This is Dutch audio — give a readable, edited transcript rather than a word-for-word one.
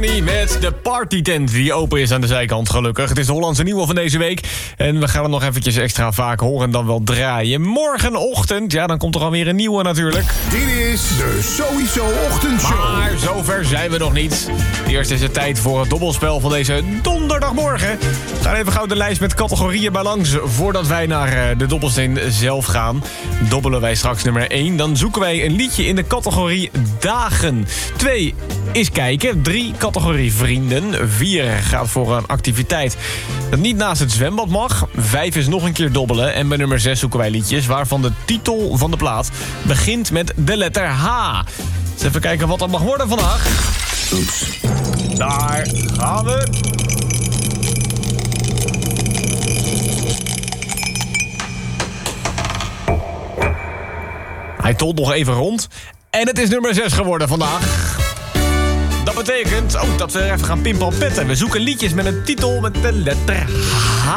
Tony met de partytent die open is aan de zijkant, gelukkig. Het is de Hollandse nieuwe van deze week. En we gaan het nog eventjes extra vaak horen en dan wel draaien. Morgenochtend, ja, dan komt er alweer een nieuwe natuurlijk. Dit is de Sowieso Ochtendshow. Maar zover zijn we nog niet. Eerst is het tijd voor het dobbelspel van deze donderdagmorgen. We gaan even gauw de lijst met categorieën bij langs voordat wij naar de dobbelsteen zelf gaan. Dobbelen wij straks nummer 1, dan zoeken wij een liedje in de categorie dagen. 2 is kijken. 3 categorie vrienden. 4 gaat voor een activiteit dat niet naast het zwembad mag. 5 is nog een keer dobbelen. En bij nummer 6 zoeken wij liedjes waarvan de titel van de plaat begint met de letter H. Dus even kijken wat dat mag worden vandaag. Oeps. Daar gaan we. Hij tolt nog even rond. En het is nummer 6 geworden vandaag. Dat betekent dat we even gaan pimpelpetten. We zoeken liedjes met een titel met de letter H.